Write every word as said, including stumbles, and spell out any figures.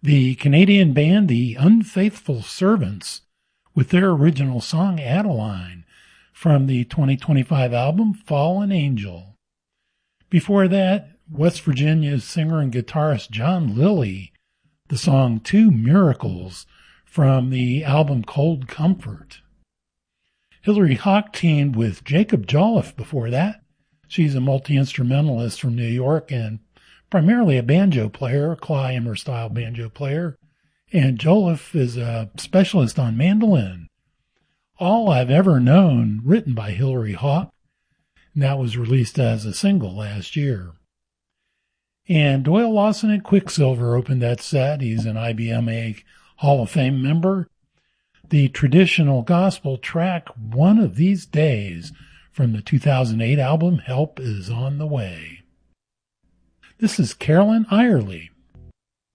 The Canadian band The Unfaithful Servants with their original song Adeline from the twenty twenty-five album Fallen Angel. Before that, West Virginia's singer and guitarist John Lilly, the song Two Miracles from the album Cold Comfort. Hillary Hawk teamed with Jacob Jolliffe before that. She's a multi-instrumentalist from New York and primarily a banjo player, a Clymer-style banjo player, and Jolliffe is a specialist on mandolin. All I've Ever Known, written by Hillary Hawk, and that was released as a single last year. And Doyle Lawson and Quicksilver opened that set. He's an I B M A Hall of Fame member. The traditional gospel track, One of These Days, from the two thousand eight album Help Is on the Way. This is Carolyn Irely.